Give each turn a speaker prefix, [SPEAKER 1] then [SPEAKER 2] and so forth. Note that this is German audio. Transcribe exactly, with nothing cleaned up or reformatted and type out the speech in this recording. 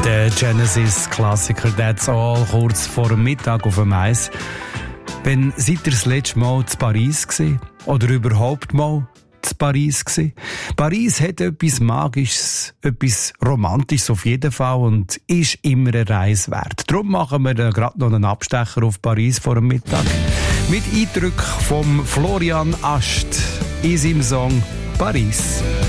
[SPEAKER 1] Der Genesis-Klassiker «That's All» kurz vor dem Mittag auf dem Eis. Wenn seid ihr das letzte Mal zu Paris gewesen? Oder überhaupt mal zu Paris gewesen? Paris hat etwas Magisches, etwas Romantisches auf jeden Fall und ist immer eine Reise wert. Darum machen wir gerade noch einen Abstecher auf Paris vor dem Mittag. Mit Eindrücken vom Florian Ascht in seinem Song «Paris».